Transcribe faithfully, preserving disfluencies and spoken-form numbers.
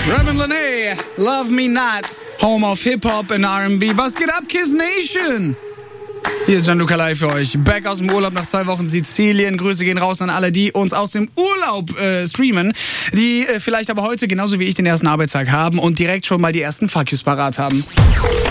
Robin Lene, Love Me Not, Home of Hip-Hop and R and B. Was geht ab, Kiss Nation? Hier ist Gianluca live für euch. Back aus dem Urlaub nach zwei Wochen Sizilien. Grüße gehen raus an alle, die uns aus dem Urlaub äh, streamen, die äh, vielleicht aber heute genauso wie ich den ersten Arbeitstag haben und direkt schon mal die ersten Fuck Yous parat haben.